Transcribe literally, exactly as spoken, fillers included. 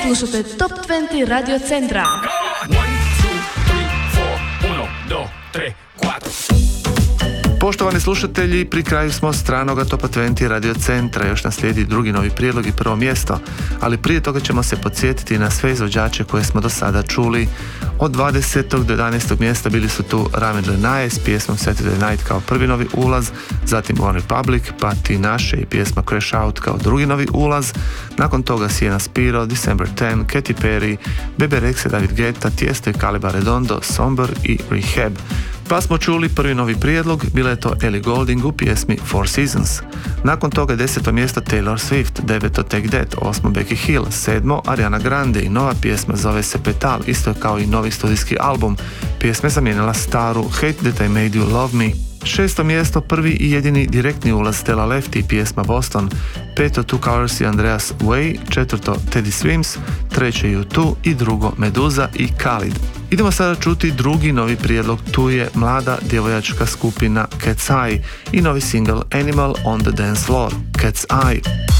Slušate Top dvadeset Radio Centra. Poštovani slušatelji, pri kraju smo stranoga Top dvadeset Radio Centra. Još nas slijedi drugi novi prijedlog i prvo mjesto, ali prije toga ćemo se podsjetiti na sve izvođače koje smo do sada čuli. Od dvadesetog do jedanaestog mjesta bili su tu Ramen Lenae s pjesmom Saturday Night kao prvi novi ulaz, zatim One Republic, pa Ti naše i pjesma Crash Out kao drugi novi ulaz. Nakon toga Sienna Spiro, December tenth, Katy Perry, Bebe Rexha, David Guetta, Tiesto i Caliba Redondo, Somber i Rehab. Pa smo čuli prvi novi prijedlog, bila je to Ellie Goulding u pjesmi Four Seasons. Nakon toga deseto mjesto Taylor Swift, deveto Take That, osmo Becky Hill, sedmo Ariana Grande i nova pjesma zove se Petal, isto kao i novi studijski album. Pjesma je zamijenila staru Hate That I Made You Love Me. Šesto mjesto, prvi i jedini direktni ulaz Stella Lefty i pjesma Boston. Peto Two Colors i Andreas Way, četvrto Teddy Swims, treće U dva i drugo Meduza i Khalid. Idemo sada čuti drugi novi prijedlog, tu je mlada djevojačka skupina Cat's Eye i novi single Animal on the Dance Floor, Cat's Eye.